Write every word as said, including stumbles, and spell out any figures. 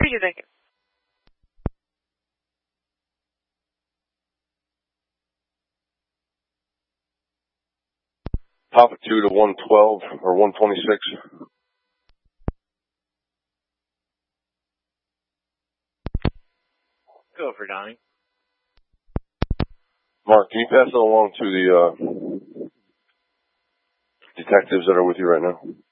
you, thank you. Papa two to one twelve or one twenty-six. Go for Donnie. Mark, can you pass it along to the uh, detectives that are with you right now?